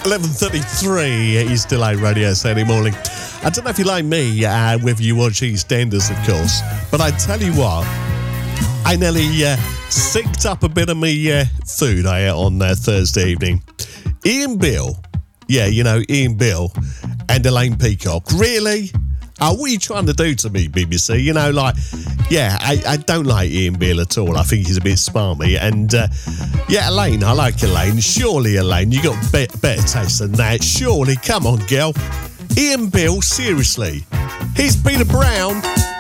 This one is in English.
11:33 East Delay Radio Saturday morning. I don't know if you're like me, whether you watch EastEnders, of course, but I tell you what, I nearly synced up a bit of me food I ate on Thursday evening. Ian Beale, yeah, you know, Ian Beale and Elaine Peacock. Really? What are you trying to do to me, BBC? You know, like, yeah, I don't like Ian Beale at all. I think he's a bit smarmy. And, yeah, Elaine, I like Elaine. Surely, Elaine, you got better taste than that. Surely, come on, girl. Ian Beale, seriously. Here's Peter Brown.